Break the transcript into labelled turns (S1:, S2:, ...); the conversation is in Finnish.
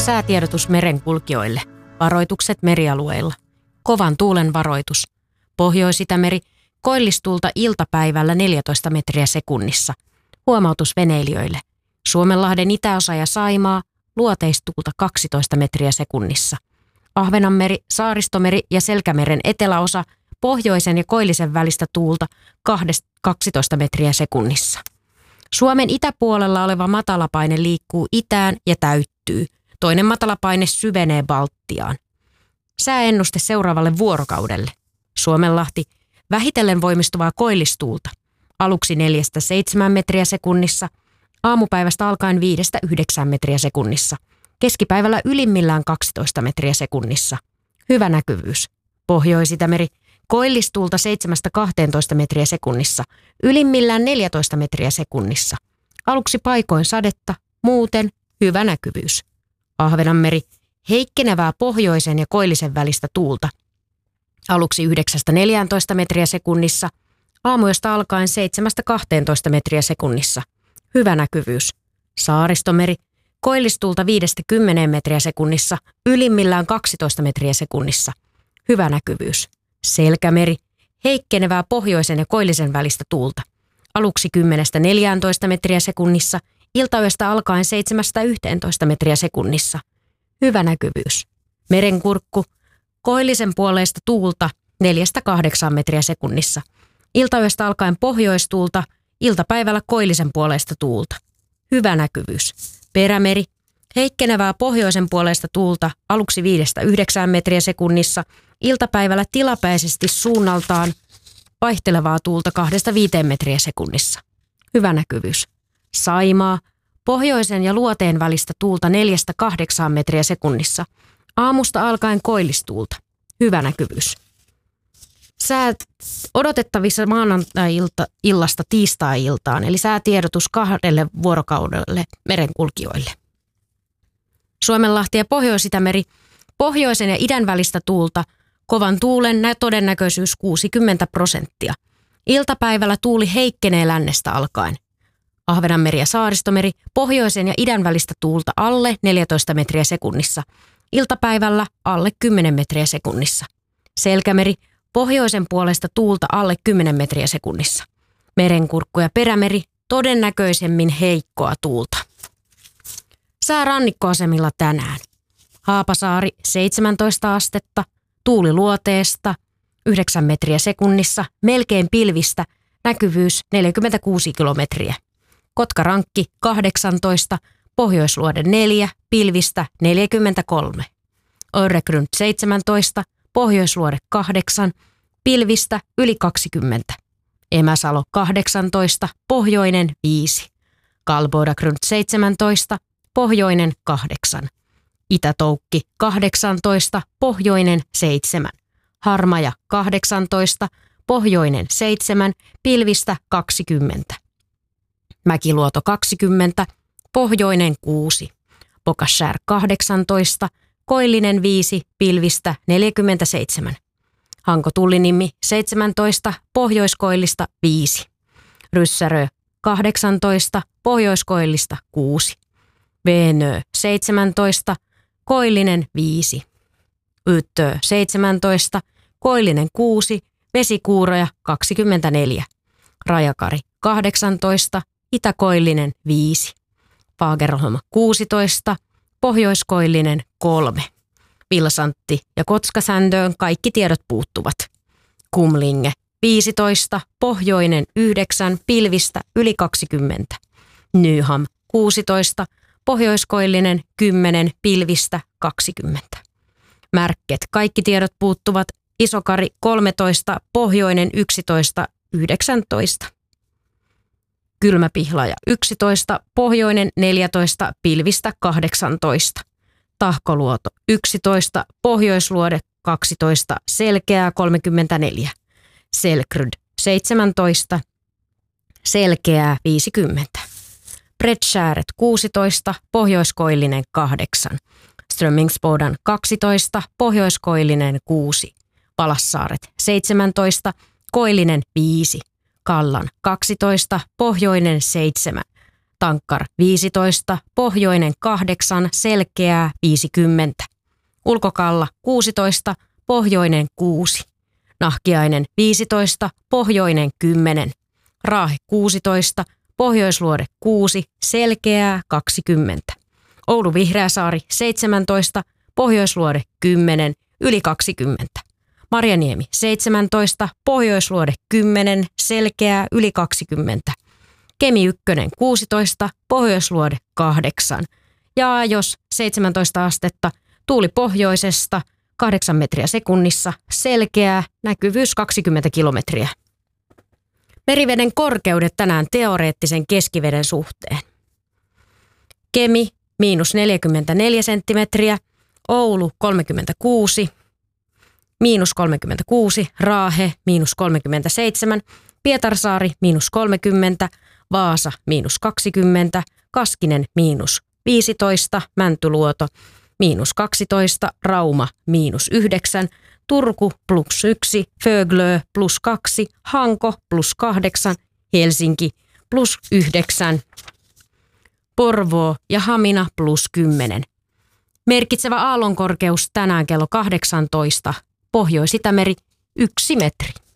S1: Säätiedotus merenkulkijoille. Varoitukset merialueilla. Kovan tuulen varoitus. Pohjois-Itämeri. Koillistuulta iltapäivällä 14 metriä sekunnissa. Huomautus veneilijöille. Suomenlahden itäosa ja Saimaa. Luoteistuulta 12 metriä sekunnissa. Ahvenanmeri, Saaristomeri ja Selkämeren eteläosa. Pohjoisen ja koillisen välistä tuulta 12 metriä sekunnissa. Suomen itäpuolella oleva matalapaine liikkuu itään ja täyttyy. Toinen matalapaine syvenee Baltiaan. Sääennuste seuraavalle vuorokaudelle. Suomenlahti, vähitellen voimistuvaa koillistuulta. Aluksi 4-7 metriä sekunnissa. Aamupäivästä alkaen 5-9 metriä sekunnissa. Keskipäivällä ylimmillään 12 metriä sekunnissa. Hyvä näkyvyys. Pohjois-Itämeri, koillistuulta 7-12 metriä sekunnissa. Ylimmillään 14 metriä sekunnissa. Aluksi paikoin sadetta, muuten hyvä näkyvyys. Ahvenanmeri, heikkenevää pohjoisen ja koillisen välistä tuulta. Aluksi 9-14 metriä sekunnissa. Aamuyöstä alkaen 7-12 metriä sekunnissa. Hyvä näkyvyys. Saaristomeri, koillistuulta 5-10 metriä sekunnissa. Ylimmillään 12 metriä sekunnissa. Hyvä näkyvyys. Selkämeri, heikkenevää pohjoisen ja koillisen välistä tuulta. Aluksi 10-14 metriä sekunnissa. Iltayöstä alkaen 7-11 metriä sekunnissa. Hyvä näkyvyys. Merenkurkku, koillisen puoleista tuulta 4-8 metriä sekunnissa. Iltayöstä alkaen pohjoistuulta, iltapäivällä koillisen puoleista tuulta. Hyvä näkyvyys. Perämeri, heikkenevää pohjoisen puoleista tuulta aluksi 5-9 metriä sekunnissa. Iltapäivällä tilapäisesti suunnaltaan vaihtelevaa tuulta 2-5 metriä sekunnissa. Hyvä näkyvyys. Saimaa, pohjoisen ja luoteen välistä tuulta 4-8 metriä sekunnissa. Aamusta alkaen koillistuulta. Hyvä näkyvyys. Säät odotettavissa maanantai-illasta tiistai-iltaan, eli säätiedotus 2 vuorokaudelle merenkulkijoille. Suomenlahti ja Pohjois-Itämeri, pohjoisen ja idän välistä tuulta, kovan tuulen todennäköisyys 60%. Iltapäivällä tuuli heikkenee lännestä alkaen. Ahvenanmeri ja Saaristomeri, pohjoisen ja idän välistä tuulta alle 14 metriä sekunnissa. Iltapäivällä alle 10 metriä sekunnissa. Selkämeri, pohjoisen puolesta tuulta alle 10 metriä sekunnissa. Merenkurkku ja Perämeri, todennäköisemmin heikkoa tuulta. Sää rannikkoasemilla tänään. Haapasaari 17 astetta, tuuli luoteesta 9 metriä sekunnissa, melkein pilvistä, näkyvyys 46 kilometriä. Kotkarankki 18, Pohjoisluode 4, pilvistä 43. Öregrund 17, Pohjoisluode 8, pilvistä yli 20. Emäsalo 18, pohjoinen 5. Kalbodagrund 17, pohjoinen 8. Itätoukki 18, pohjoinen 7. Harmaja 18, pohjoinen 7, pilvistä 20. Mäkiluoto 20, pohjoinen 6. Pokaskär 18, koillinen 5, pilvistä 47. Hanko-Tullinimmi 17, pohjoiskoillista 5. Ryssärö 18, pohjoiskoillista 6. Veenö 17, koillinen 5. Yttö 17, koillinen 6, vesikuuroja 24. Rajakari 18, itäkoillinen 5. Fagerholm 16, pohjoiskoillinen 3. Vilsantti ja Kotskasändöön kaikki tiedot puuttuvat. Kumlinge 15, pohjoinen 9, pilvistä yli 20. Nyham 16, pohjoiskoillinen 10, pilvistä 20. Märket kaikki tiedot puuttuvat. Isokari 13, pohjoinen 11, 19. Kylmäpihlaja 11, pohjoinen 14, pilvistä 18. Tahkoluoto 11, pohjoisluode 12, selkeää 34. Selkryd 17, selkeää 50. Bredskääret 16, pohjoiskoillinen 8. Strömmingsbodan 12, pohjoiskoillinen 6. Palassaaret 17, koillinen 5. Kallan 12, pohjoinen 7. Tankkar 15, pohjoinen 8, selkeää 50. Ulkokalla 16, pohjoinen 6. Nahkiainen 15, pohjoinen 10. Raahe 16, Pohjoisluode 6, selkeää 20. Oulu Vihreäsaari 17, Pohjoisluode 10, yli 20. Marjaniemi 17, Pohjoisluode 10, selkeää yli 20. Kemi 1 16, Pohjoisluode 8. Ja jos 17 astetta, tuuli pohjoisesta 8 metriä sekunnissa, selkeää, näkyvyys 20 kilometriä. Meriveden korkeudet tänään teoreettisen keskiveden suhteen. Kemi miinus 44 senttimetriä, Oulu 36, miinus 36, Raahe miinus 37, Pietarsaari miinus 30, Vaasa miinus 20, Kaskinen miinus 15, Mäntyluoto miinus 12, Rauma miinus 9, Turku plus 1, Föglö plus 2, Hanko plus 8, Helsinki plus 9, Porvoo ja Hamina plus 10. Merkitsevä aallonkorkeus tänään kello 18, Pohjois-Itämeri 1 metri.